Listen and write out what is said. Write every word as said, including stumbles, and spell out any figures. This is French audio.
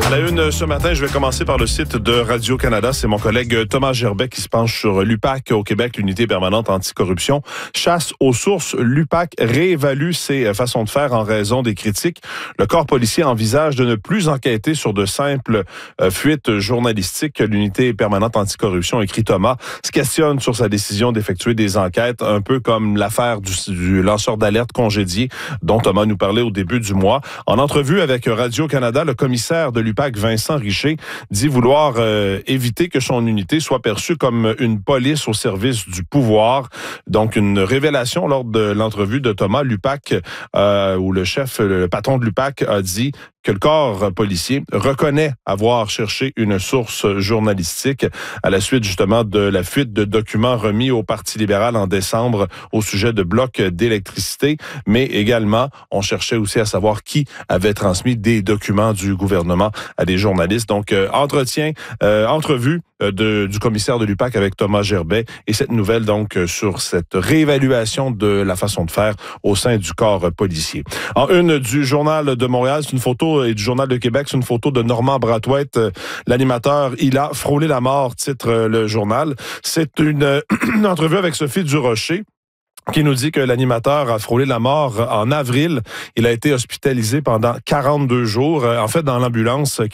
À la une ce matin, je vais commencer par le site de Radio-Canada. C'est mon collègue Thomas Gerbet qui se penche sur l'U P A C au Québec, l'unité permanente anticorruption. Chasse aux sources, l'U P A C réévalue ses façons de faire en raison des critiques. Le corps policier envisage de ne plus enquêter sur de simples euh, fuites journalistiques. L'unité permanente anticorruption, écrit Thomas, se questionne sur sa décision d'effectuer des enquêtes, un peu comme l'affaire du, du lanceur d'alerte congédié dont Thomas nous parlait au début du mois. En entrevue avec Radio-Canada, le commissaire de l'U P A C, Vincent Richer, dit vouloir euh, éviter que son unité soit perçue comme une police au service du pouvoir. Donc, une révélation lors de l'entrevue de Thomas. L'U P A C, euh, où le chef, le patron de l'U P A C a dit que le corps policier reconnaît avoir cherché une source journalistique à la suite justement de la fuite de documents remis au Parti libéral en décembre au sujet de blocs d'électricité, mais également on cherchait aussi à savoir qui avait transmis des documents du gouvernement à des journalistes. Donc, euh, entretien, euh, entrevue euh, de, du commissaire de l'U P A C avec Thomas Gerbet et cette nouvelle donc euh, sur cette réévaluation de la façon de faire au sein du corps euh, policier. En une du Journal de Montréal, c'est une photo et du Journal de Québec, c'est une photo de Normand Brathwaite, euh, l'animateur. Il a frôlé la mort, titre euh, le journal. C'est une, euh, une entrevue avec Sophie Durocher, qui nous dit que l'animateur a frôlé la mort en avril. Il a été hospitalisé pendant quarante-deux jours. En fait, dans l'ambulance